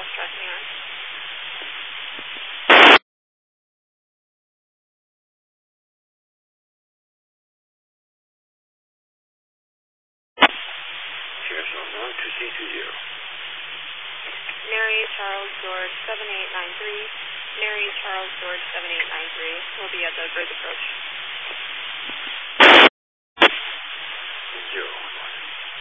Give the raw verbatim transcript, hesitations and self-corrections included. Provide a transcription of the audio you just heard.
cross tracking on. Sierra one two C two zero. Mary Charles George seven eight nine three. Mary Charles George seven eight nine three will be at the bridge approach.